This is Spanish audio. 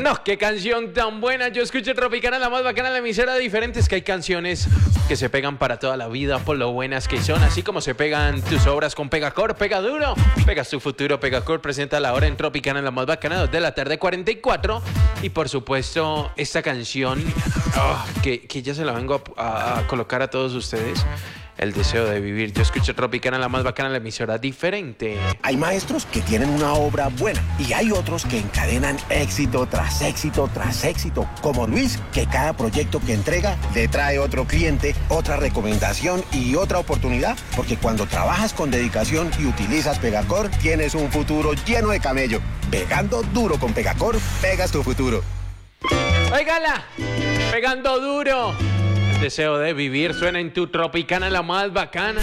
No, qué canción tan buena. Yo escucho Tropicana, la más bacana, la emisora diferente. Es que hay canciones que se pegan para toda la vida por lo buenas que son. Así como se pegan tus obras con Pegacor, pega duro. Pegas tu futuro, Pegacor presenta la hora en Tropicana, la más bacana, 2 de la tarde, 44. Y por supuesto, esta canción que ya se la vengo a colocar a todos ustedes. El deseo de vivir. Yo escucho Tropicana, la más bacana, la emisora diferente. Hay maestros que tienen una obra buena y hay otros que encadenan éxito tras éxito tras éxito, como Luis, que cada proyecto que entrega le trae otro cliente, otra recomendación y otra oportunidad, porque cuando trabajas con dedicación y utilizas Pegacor, tienes un futuro lleno de camello. Pegando duro con Pegacor, pegas tu futuro. ¡Óigala! Pegando duro. El deseo de vivir suena en tu Tropicana, la más bacana.